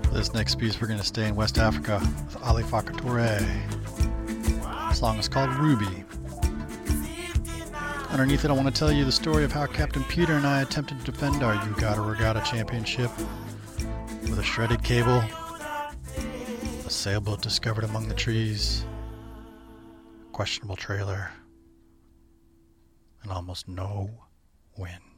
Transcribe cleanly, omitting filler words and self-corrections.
This next piece, we're going to stay in West Africa with Ali Farka Touré. The song is called Ruby. Underneath it, I want to tell you the story of how Captain Peter and I attempted to defend our Ugata Regatta Championship with a shredded cable, a sailboat discovered among the trees, questionable trailer, and almost no wind.